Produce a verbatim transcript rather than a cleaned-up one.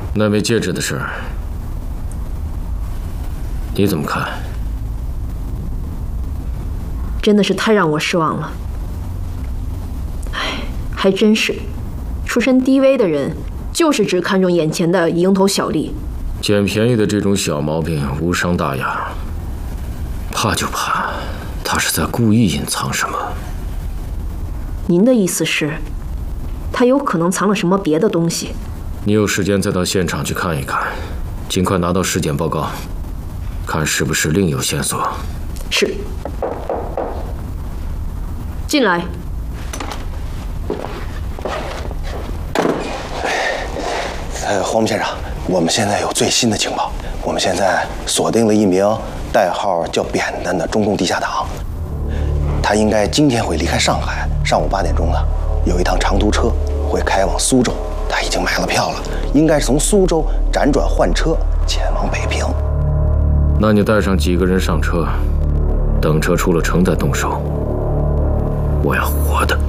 那枚戒指的事，你怎么看？ 真的是太让我失望了。哎，还真是，出身低微的人就是只看重眼前的蝇头小利。 捡便宜的这种小毛病无伤大雅，怕就怕他是在故意隐藏什么。 您的意思是，他有可能藏了什么别的东西？ 你有时间再到现场去看一看，尽快拿到尸检报告，看是不是另有线索。 是。进来。 呃，黄木先生，我们现在有最新的情报，我们现在锁定了一名代号叫扁担的中共地下党，他应该今天会离开上海，上午八点钟呢，有一趟长途车会开往苏州，他已经买了票了，应该是从苏州辗转换车前往北平。 那你带上几个人上车，等车出了城再动手。我要活的。